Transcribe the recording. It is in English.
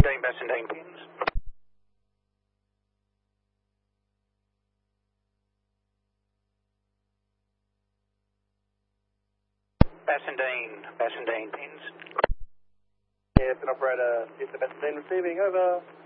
Bassendean pins. Bassendean pins. Yeah, it's an operator, Houston Bassendean receiving, over.